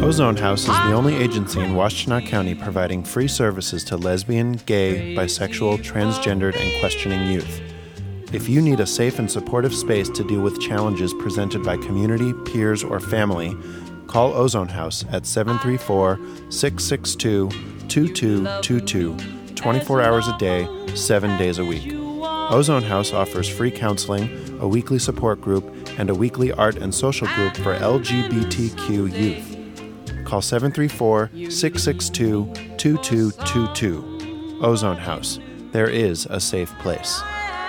Ozone House is the only agency in Washtenaw County providing free services to lesbian, gay, bisexual, transgendered, and questioning youth. If you need a safe and supportive space to deal with challenges presented by community, peers, or family, call Ozone House at 734-662-2222, 24 hours a day, 7 days a week. Ozone House offers free counseling, a weekly support group, and a weekly art and social group for LGBTQ youth. Call 734-662-2222. Ozone House. There is a safe place.